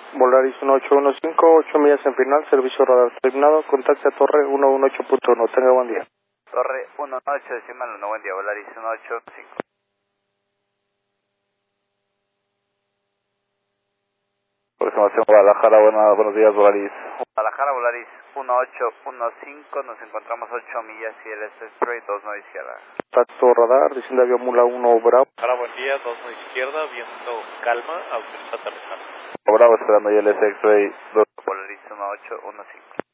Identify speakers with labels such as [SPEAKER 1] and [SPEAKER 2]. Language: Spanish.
[SPEAKER 1] Volaris 1815, 8 millas en final, servicio radar terminado, contacte a Torre 118.1, tenga buen día.
[SPEAKER 2] Torre 118, decimal 1, buen día, Volaris 1815.
[SPEAKER 3] Aproximación Guadalajara, buenos días, Volaris.
[SPEAKER 2] Guadalajara, Volaris 1815, nos encontramos 8 millas y el X-Ray 29 izquierda.
[SPEAKER 1] Contacto radar, desciende avión Mula 1 Bravo.
[SPEAKER 4] Para buen día, 29 izquierda, viento calma, autoriza aterrizar.
[SPEAKER 3] Bravo, esperando ILS X-Ray 2.
[SPEAKER 2] Volaris 1815.